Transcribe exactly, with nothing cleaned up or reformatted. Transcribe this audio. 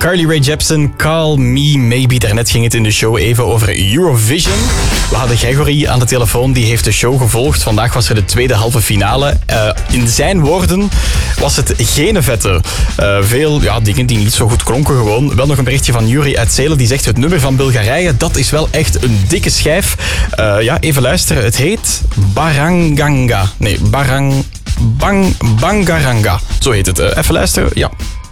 Carly Rae Jepsen, Call Me Maybe. Daarnet ging het in de show even over Eurovision. We hadden Gregory aan de telefoon, die heeft de show gevolgd. Vandaag was er de tweede halve finale. Uh, in zijn woorden was het geen vette. Uh, veel ja, dingen die niet zo goed klonken gewoon. Wel nog een berichtje van Yuri uit Zelen, die zegt het nummer van Bulgarije, dat is wel echt een dikke schijf. Uh, ja, even luisteren. Het heet Baranganga. Nee, Barang... Bang... Bangaranga. Zo heet het. Uh, even luisteren. Ja.